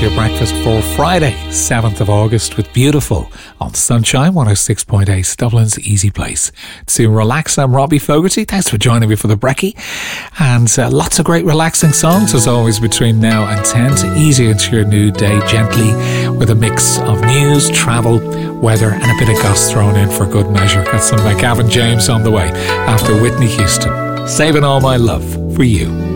your breakfast for Friday, 7th of August with Beautiful on Sunshine 106.8, Dublin's easy place to relax. I'm Robbie Fogarty. Thanks for joining me for the brekkie. And lots of great relaxing songs as always between now and 10 to ease you into your new day gently with a mix of news, travel, weather and a bit of goss thrown in for good measure. Got some Gavin James on the way after Whitney Houston. Saving all my love for you.